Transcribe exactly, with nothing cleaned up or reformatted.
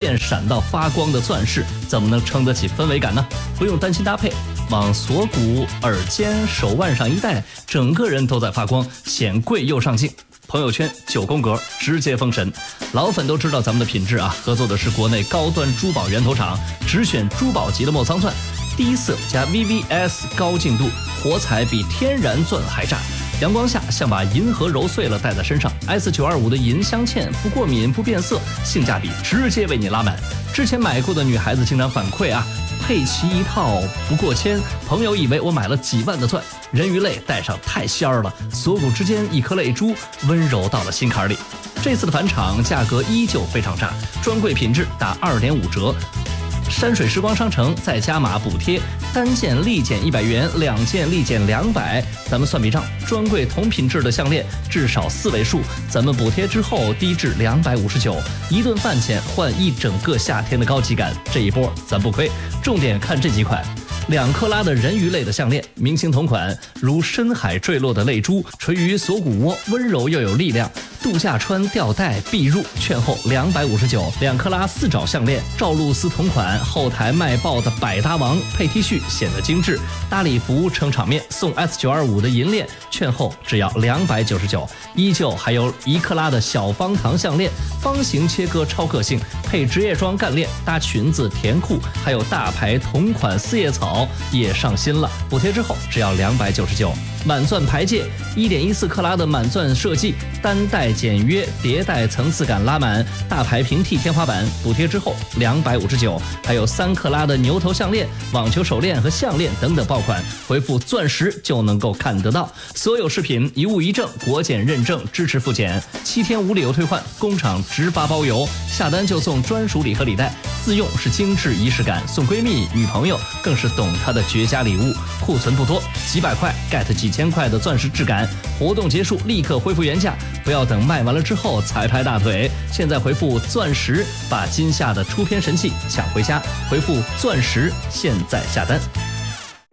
件闪到发光的钻石，怎么能撑得起氛围感呢？不用担心搭配，往锁骨、耳尖、手腕上一戴，整个人都在发光，显贵又上镜。朋友圈九宫格，直接封神。老粉都知道咱们的品质啊，合作的是国内高端珠宝源头厂，只选珠宝级的莫桑钻，低色加 V V S 高净度，火彩比天然钻还炸。阳光下像把银河揉碎了戴在身上。S 九二五的银镶嵌不过敏不变色，性价比直接为你拉满。之前买过的女孩子经常反馈啊，配齐一套不过千，朋友以为我买了几万的钻，人鱼泪戴上太仙儿了，锁骨之间一颗泪珠，温柔到了心坎里。这次的返场价格依旧非常炸，专柜品质打二点五折。山水时光商城再加码补贴，单件立减一百元，两件立减两百。咱们算笔账，专柜同品质的项链至少四位数，咱们补贴之后低至两百五十九，一顿饭钱换一整个夏天的高级感，这一波咱不亏。重点看这几款。两克拉的人鱼类的项链，明星同款，如深海坠落的泪珠，垂于锁骨窝，温柔又有力量。度假穿吊带必入，券后两百五十九。两克拉四爪项链，赵露思同款，后台卖爆的百搭王，配 T 恤显得精致，搭礼服撑场面，送 S 九二五的银链，券后只要两百九十九。依旧还有一克拉的小方糖项链，方形切割超个性，配职业装干链，搭裙子甜裤，还有大牌同款四叶草也上新了，补贴之后只要两百九十九。满钻牌戒，一点一四克拉的满钻设计，单带简约，叠带层次感拉满，大牌平替天花板，补贴之后两百五十九。还有三克拉的牛头项链、网球手链和项链等等爆款，回复钻石就能够看得到。所有饰品一物一证，国检认证，支持复检，七天无理由退换，工厂直发包邮，下单就送专属礼盒礼袋，自用是精致仪式感，送闺蜜女朋友更是懂她的绝佳礼物。库存不多，几百块 get 几千块的钻石质感，活动结束立刻恢复原价，不要等卖完了之后才拍大腿。现在回复钻石，把今夏的出片神器抢回家，回复钻石，现在下单。